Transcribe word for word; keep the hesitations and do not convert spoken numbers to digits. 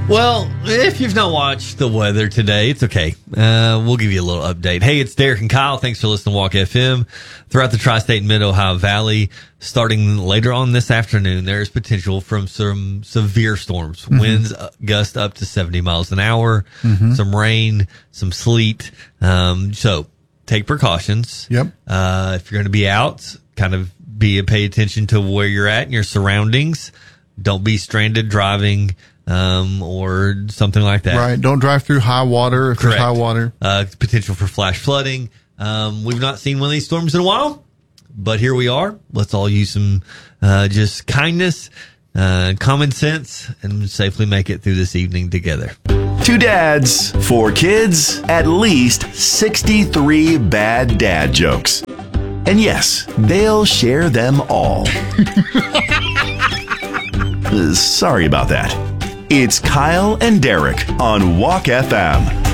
Well, if you've not watched the weather today, it's okay. Uh, we'll give you a little update. Hey, it's Derek and Kyle. Thanks for listening to Walk F M. Throughout the Tri-State and Mid-Ohio Valley, starting later on this afternoon, there's potential from some severe storms. Mm-hmm. Winds uh, gust up to seventy miles an hour, mm-hmm. some rain, some sleet. Um, so take precautions. Yep. Uh, if you're going to be out, kind of be pay attention to where you're at and your surroundings. Don't be stranded driving. Um, or something like that. Right. Don't drive through high water if Correct. there's high water. Uh, potential for flash flooding. Um, we've not seen one of these storms in a while, but here we are. Let's all use some, uh, just kindness, uh, common sense, and safely make it through this evening together. Two dads, four kids, at least sixty-three bad dad jokes. And yes, they'll share them all. Sorry about that. It's Kyle and Derek on Walk F M.